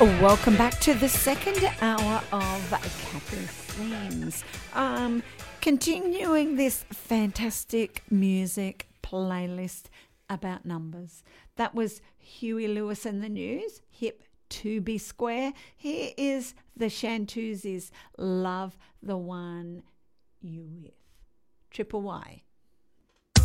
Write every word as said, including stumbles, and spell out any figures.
Welcome back to the second hour of Cathy Themes. Um, continuing this fantastic music playlist about numbers. That was Huey Lewis and the News, Hip to Be Square. Here is the Shantuzzi's Love the One You With. Triple Y.